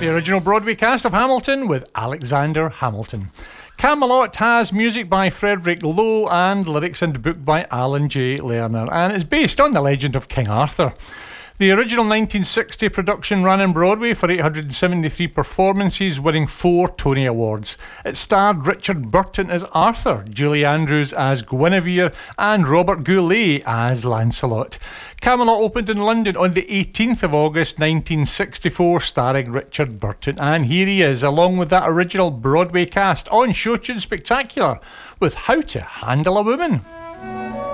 The original Broadway cast of Hamilton with Alexander Hamilton. Camelot has music by Frederick Lowe and lyrics and book by Alan J. Lerner, and is based on the legend of King Arthur. The original 1960 production ran on Broadway for 873 performances, winning 4 Tony Awards. It starred Richard Burton as Arthur, Julie Andrews as Guinevere, and Robert Goulet as Lancelot. Camelot opened in London on the 18th of August 1964, starring Richard Burton. And here he is, along with that original Broadway cast, on Show Tune Spectacular with How to Handle a Woman.